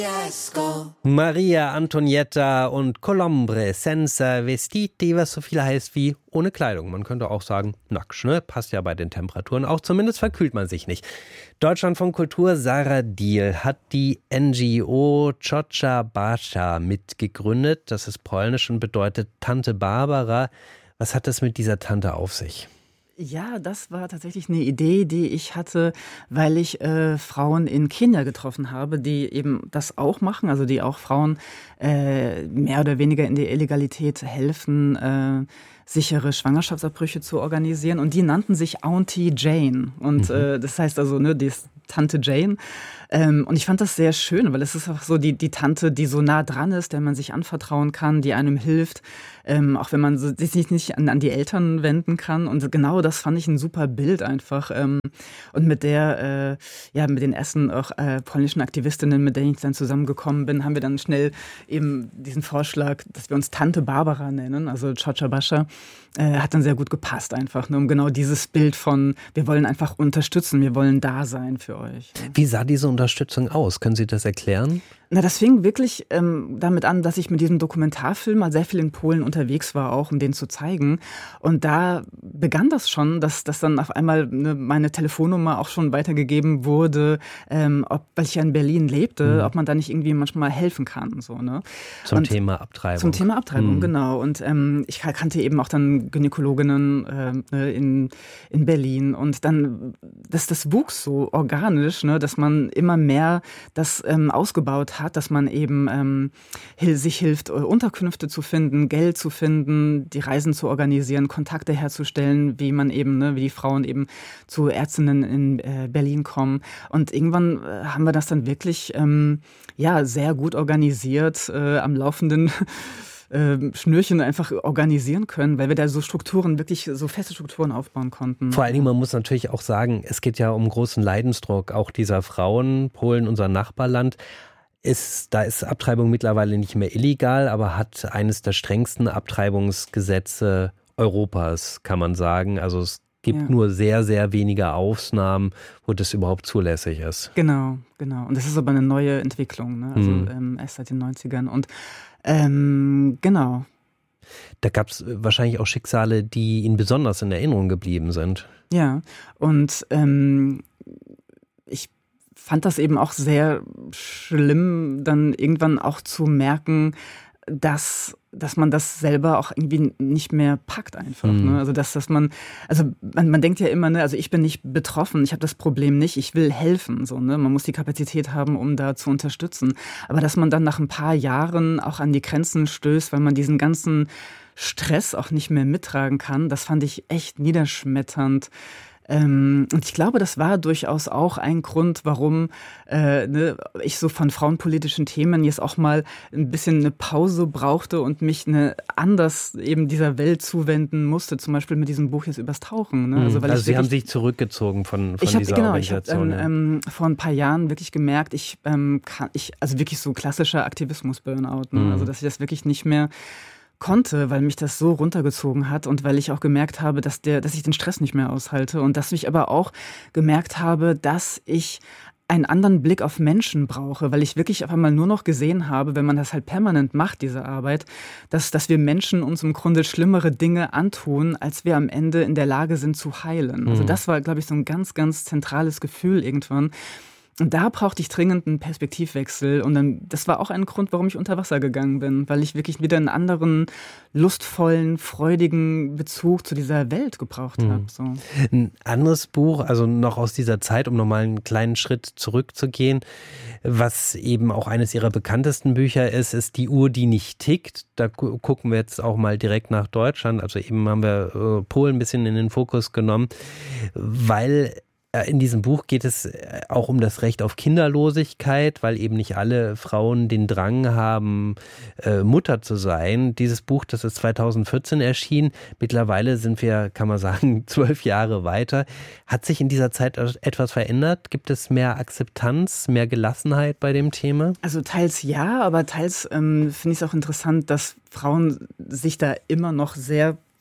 Maria Antonietta und Colombre senza vestiti, was so viel heißt wie ohne Kleidung. Man könnte auch sagen, nackt, ne? Passt ja bei den Temperaturen auch, zumindest verkühlt man sich nicht. Deutschlandfunk Kultur, Sarah Diel hat die NGO Ciocia Basza mitgegründet. Das ist polnisch und bedeutet Tante Barbara. Was hat es mit dieser Tante auf sich? Ja, das war tatsächlich eine Idee, die ich hatte, weil ich Frauen in Kenia getroffen habe, die eben das auch machen, also die auch Frauen mehr oder weniger in der Illegalität helfen, sichere Schwangerschaftsabbrüche zu organisieren. Und die nannten sich Auntie Jane. Und das heißt also, ne, die ist Tante Jane. Und ich fand das sehr schön, weil es ist auch so die Tante, die so nah dran ist, der man sich anvertrauen kann, die einem hilft, auch wenn man sich nicht an die Eltern wenden kann. Und genau das fand ich ein super Bild einfach. Und mit der, mit den ersten auch polnischen Aktivistinnen, mit denen ich dann zusammengekommen bin, haben wir dann schnell eben diesen Vorschlag, dass wir uns Tante Barbara nennen, also Ciocia Basza, hat dann sehr gut gepasst einfach, ne, um genau dieses Bild von, wir wollen einfach unterstützen, wir wollen da sein für euch. Wie sah diese Unterstützung aus? Können Sie das erklären? Na, das fing wirklich damit an, dass ich mit diesem Dokumentarfilm mal sehr viel in Polen unterwegs war, auch um den zu zeigen. Und da begann das schon, dass dann auf einmal meine Telefonnummer auch schon weitergegeben wurde, weil ich ja in Berlin lebte, ob man da nicht irgendwie manchmal helfen kann. So, ne? Zum Thema Abtreibung. Zum Thema Abtreibung, genau. Und ich kannte eben auch dann Gynäkologinnen in Berlin. Und dann, das wuchs so organisch, ne, dass man immer mehr das ausgebaut hat, dass man eben sich hilft, Unterkünfte zu finden, Geld zu finden, die Reisen zu organisieren, Kontakte herzustellen, wie man eben, wie die Frauen eben zu Ärztinnen in Berlin kommen. Und irgendwann haben wir das dann wirklich sehr gut organisiert, am laufenden Schnürchen einfach organisieren können, weil wir da so Strukturen, wirklich so feste Strukturen aufbauen konnten. Vor allen Dingen, man muss natürlich auch sagen, es geht ja um großen Leidensdruck auch dieser Frauen. Polen, unser Nachbarland, da ist Abtreibung mittlerweile nicht mehr illegal, aber hat eines der strengsten Abtreibungsgesetze Europas, kann man sagen. Also es gibt nur sehr, sehr wenige Ausnahmen, wo das überhaupt zulässig ist. Genau. Und das ist aber eine neue Entwicklung, ne? Also erst seit den 90ern. Und genau. Da gab es wahrscheinlich auch Schicksale, die Ihnen besonders in Erinnerung geblieben sind. Ja, und ich fand das eben auch sehr schlimm, dann irgendwann auch zu merken, dass man das selber auch irgendwie nicht mehr packt einfach. Ne? Also man denkt ja immer, ne, also ich bin nicht betroffen, ich habe das Problem nicht, ich will helfen. So, ne? Man muss die Kapazität haben, um da zu unterstützen. Aber dass man dann nach ein paar Jahren auch an die Grenzen stößt, weil man diesen ganzen Stress auch nicht mehr mittragen kann, das fand ich echt niederschmetternd. Und ich glaube, das war durchaus auch ein Grund, warum ich so von frauenpolitischen Themen jetzt auch mal ein bisschen eine Pause brauchte und mich anders eben dieser Welt zuwenden musste, zum Beispiel mit diesem Buch jetzt übers Tauchen. Ne? Also Sie haben sich zurückgezogen von dieser Organisation. Ich habe vor ein paar Jahren wirklich gemerkt, also wirklich so klassischer Aktivismus-Burnout, ne? Also dass ich das wirklich nicht mehr konnte, weil mich das so runtergezogen hat und weil ich auch gemerkt habe, dass ich den Stress nicht mehr aushalte und dass ich aber auch gemerkt habe, dass ich einen anderen Blick auf Menschen brauche, weil ich wirklich auf einmal nur noch gesehen habe, wenn man das halt permanent macht, diese Arbeit, dass wir Menschen uns im Grunde schlimmere Dinge antun, als wir am Ende in der Lage sind zu heilen. Also das war, glaube ich, so ein ganz, ganz zentrales Gefühl irgendwann. Und da brauchte ich dringend einen Perspektivwechsel. Und das war auch ein Grund, warum ich unter Wasser gegangen bin, weil ich wirklich wieder einen anderen, lustvollen, freudigen Bezug zu dieser Welt gebraucht habe. So. Ein anderes Buch, also noch aus dieser Zeit, um nochmal einen kleinen Schritt zurückzugehen, was eben auch eines ihrer bekanntesten Bücher ist Die Uhr, die nicht tickt. Da gucken wir jetzt auch mal direkt nach Deutschland. Also eben haben wir Polen ein bisschen in den Fokus genommen, weil in diesem Buch geht es auch um das Recht auf Kinderlosigkeit, weil eben nicht alle Frauen den Drang haben, Mutter zu sein. Dieses Buch, das ist 2014 erschienen. Mittlerweile sind wir, kann man sagen, 12 Jahre weiter. Hat sich in dieser Zeit etwas verändert? Gibt es mehr Akzeptanz, mehr Gelassenheit bei dem Thema? Also teils ja, aber teils finde ich es auch interessant, dass Frauen sich da immer noch sehr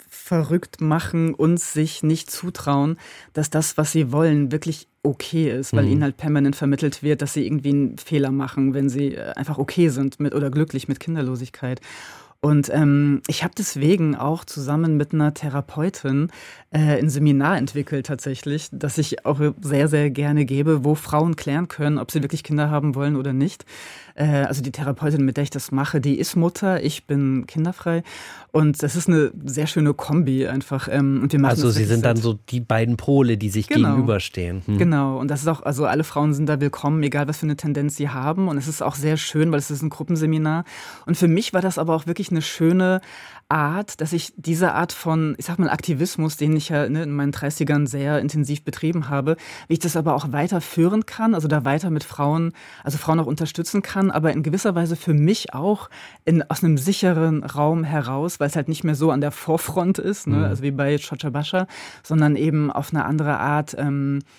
verrückt machen und sich nicht zutrauen, dass das, was sie wollen, wirklich okay ist, weil ihnen halt permanent vermittelt wird, dass sie irgendwie einen Fehler machen, wenn sie einfach okay sind mit oder glücklich mit Kinderlosigkeit. Und ich habe deswegen auch zusammen mit einer Therapeutin ein Seminar entwickelt tatsächlich, das ich auch sehr, sehr gerne gebe, wo Frauen klären können, ob sie wirklich Kinder haben wollen oder nicht. Also die Therapeutin, mit der ich das mache, die ist Mutter, ich bin kinderfrei. Und das ist eine sehr schöne Kombi einfach. Und wir machen also Sie sind dann so die beiden Pole, die sich gegenüberstehen. Genau, und das ist auch, also alle Frauen sind da willkommen, egal was für eine Tendenz sie haben. Und es ist auch sehr schön, weil es ist ein Gruppenseminar. Und für mich war das aber auch wirklich eine schöne Art, dass ich diese Art von, ich sag mal, Aktivismus, den ich ja in meinen 30ern sehr intensiv betrieben habe, wie ich das aber auch weiterführen kann, also da weiter mit Frauen, also Frauen auch unterstützen kann, aber in gewisser Weise für mich auch aus einem sicheren Raum heraus, weil es halt nicht mehr so an der Vorfront ist, ne, also wie bei Chocha Bascha, sondern eben auf eine andere Art